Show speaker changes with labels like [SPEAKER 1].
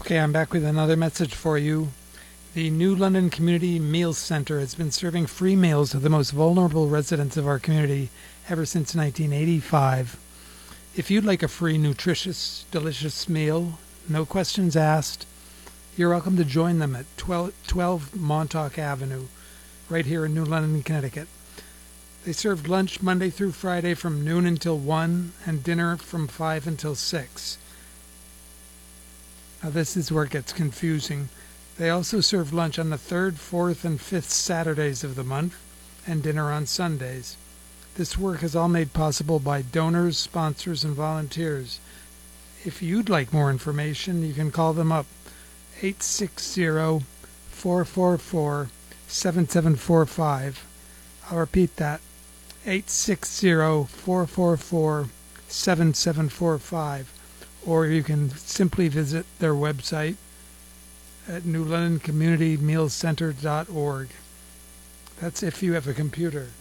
[SPEAKER 1] Okay, I'm back with another message for you. The New London Community Meals Center has been serving free meals to the most vulnerable residents of our community ever since 1985. If you'd like a free, nutritious, delicious meal, no questions asked, you're welcome to join them at 12 Montauk Avenue, right here in New London, Connecticut. They serve lunch Monday through Friday from noon until 1 and dinner from 5 until 6. Now this is where it gets confusing. They also serve lunch on the 3rd, 4th, and 5th Saturdays of the month and dinner on Sundays. This work is all made possible by donors, sponsors, and volunteers. If you'd like more information, you can call them up 860-444-7745. I'll repeat that, 860-444-7745. Or you can simply visit their website at newlondoncommunitymealscenter.org. That's if you have a computer.